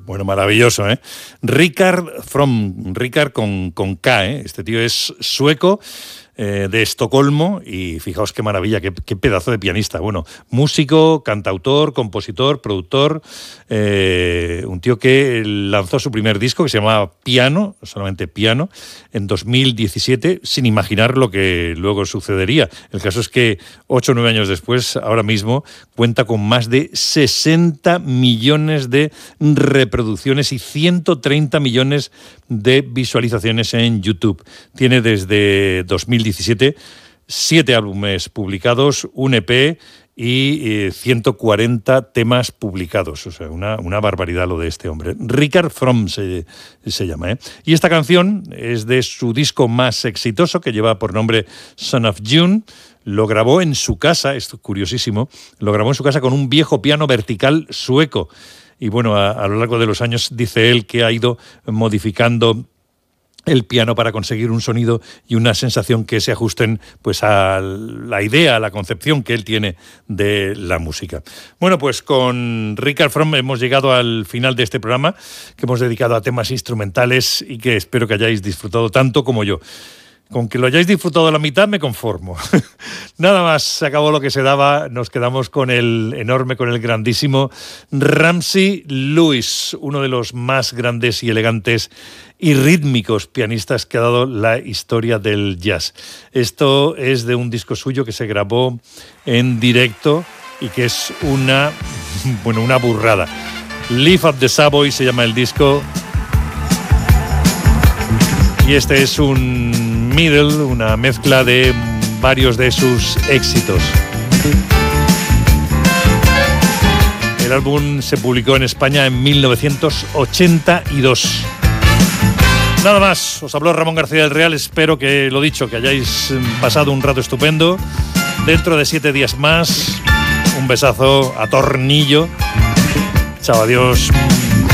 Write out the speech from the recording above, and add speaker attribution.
Speaker 1: Bueno, maravilloso, ¿eh? Rikard con K, ¿eh? Este tío es sueco, de Estocolmo, y fijaos qué maravilla, qué pedazo de pianista. Bueno, músico, cantautor, compositor, productor, un tío que lanzó su primer disco que se llamaba Piano, solamente Piano, en 2017, sin imaginar lo que luego sucedería. El caso es que 8 o 9 años después, ahora mismo, cuenta con más de 60 millones de reproducciones y 130 millones de visualizaciones en YouTube. Tiene desde 2017 7 álbumes publicados, un EP y 140 temas publicados. O sea, una barbaridad lo de este hombre. Rikard From se llama, ¿eh? Y esta canción es de su disco más exitoso, que lleva por nombre Son of June. Lo grabó en su casa, esto es curiosísimo, lo grabó en su casa con un viejo piano vertical sueco. Y bueno, a lo largo de los años dice él que ha ido modificando el piano para conseguir un sonido y una sensación que se ajusten pues a la idea, a la concepción que él tiene de la música. Bueno, pues con Rikard From hemos llegado al final de este programa que hemos dedicado a temas instrumentales y que espero que hayáis disfrutado tanto como yo. Con que lo hayáis disfrutado a la mitad me conformo. Nada más, se acabó lo que se daba. Nos quedamos con el enorme, con el grandísimo Ramsey Lewis, uno de los más grandes y elegantes y rítmicos pianistas que ha dado la historia del jazz. Esto es de un disco suyo que se grabó en directo y que es una burrada. Live at the Savoy se llama el disco. Y este es un middle, una mezcla de varios de sus éxitos. El álbum se publicó en España en 1982. Nada más, os habló Ramón García del Real. Espero que, lo dicho, que hayáis pasado un rato estupendo. Dentro de 7 días más, un besazo a tornillo. Chao, adiós.